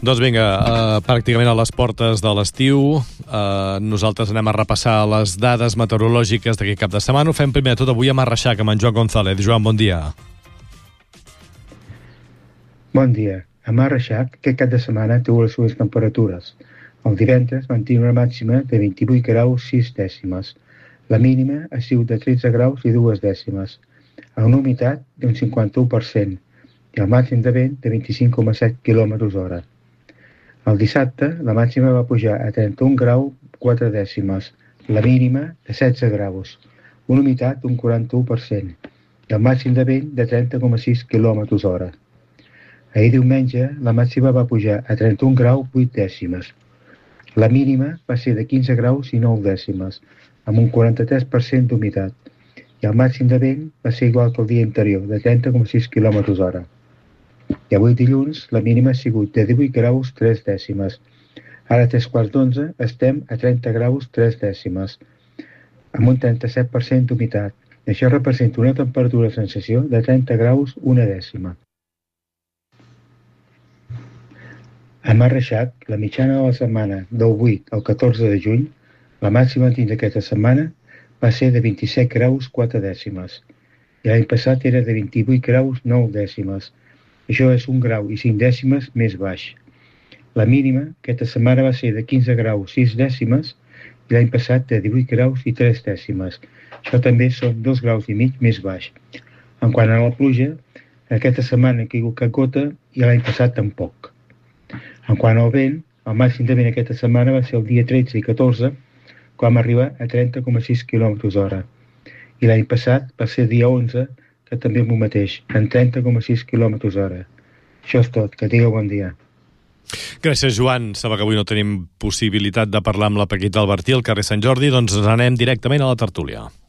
Doncs vinga, pràcticament a les portes de l'estiu. Nosaltres anem a repassar les dades meteorològiques d'aquest cap de setmana. Ho fem primer de tot avui amb Arreixac, amb en Joan González. Joan, bon dia. Bon dia. A Arreixac, aquest cap de setmana té les sues temperatures. El divendres van tenir una màxima de 28 graus 6 dècimes. La mínima ha sigut de 13 graus i 2 dècimes, amb una humitat d'un 51% i el màxim de vent de 25,7 km/h. El dissabte, la màxima va pujar a 31 graus 4 dècimes, la mínima de 16 graus, una humitat d'un 41% i el màxim de vent de 30,6 km/h. Ahir diumenge, la màxima va pujar a 31 graus 8 dècimes. La mínima va ser de 15 graus i 9 dècimes, amb un 43% d'humitat, i el màxim de vent va ser igual que el dia anterior, de 30,6 km/h. I avui dilluns, la mínima ha sigut de 18 graus 3 dècimes. Ara a 3:15 estem a 30 graus 3 dècimes, amb un 37% d'humitat. I això representa una temperatura de sensació de 30 graus 1 dècima. A Arreixac, la mitjana de la setmana del 8 al 14 de juny, la màxima dins d'aquesta setmana va ser de 27 graus 4 dècimes. I l'any passat era de 28 graus 9 dècimes. Això és 1 grau i 5 dècimes més baix. La mínima aquesta setmana va ser de 15 graus 6 dècimes i l'any passat de 18 graus i 3 dècimes. Això també són 2 graus i mig més baix. En quant a la pluja, aquesta setmana ha caigut cap gota i l'any passat tampoc. En quant al vent, el màxim de vent aquesta setmana va ser el dia 13 i 14, quan vam arribar a 30,6 km/h. I l'any passat va ser el dia 11, que també és el mateix, en 30,6 km/h. Això és tot. Que tingueu bon dia. Gràcies, Joan. Sembla que avui no tenim possibilitat de parlar amb la Paquita Albertí al carrer Sant Jordi, doncs anem directament a la tertúlia.